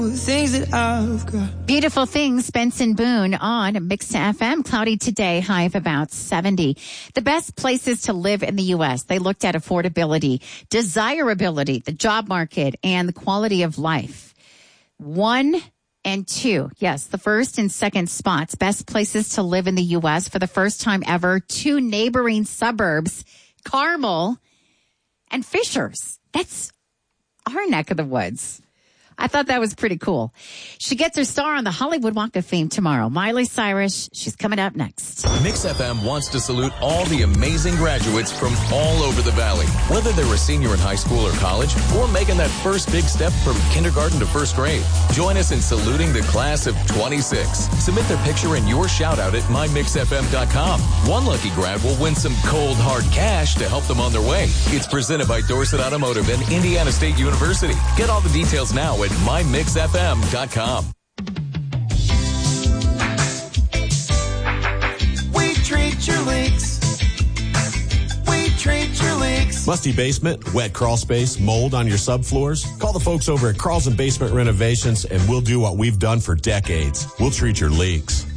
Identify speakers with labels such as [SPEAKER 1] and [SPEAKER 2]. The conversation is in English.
[SPEAKER 1] Things that I've got.
[SPEAKER 2] Beautiful things, Benson Boone on Mix FM. Cloudy today, high of about 70. The best places to live in the U.S. They looked at affordability, desirability, the job market, and the quality of life. 1 and 2. Yes, the first and second spots. Best places to live in the U.S. for the first time ever. 2 neighboring suburbs, Carmel and Fishers. That's our neck of the woods. I thought that was pretty cool. She gets her star on the Hollywood Walk of Fame tomorrow. Miley Cyrus, she's coming up next.
[SPEAKER 3] Mix FM wants to salute all the amazing graduates from all over the valley. Whether they're a senior in high school or college, or making that first big step from kindergarten to first grade. Join us in saluting the class of 26. Submit their picture and your shout out at mymixfm.com. One lucky grad will win some cold, hard cash to help them on their way. It's presented by Dorset Automotive and Indiana State University. Get all the details now at mymixfm.com.
[SPEAKER 1] We treat your leaks. We treat your leaks.
[SPEAKER 4] Musty basement, wet crawl space, mold on your subfloors? Call the folks over at Carlson Basement Renovations and we'll do what we've done for decades. We'll treat your leaks.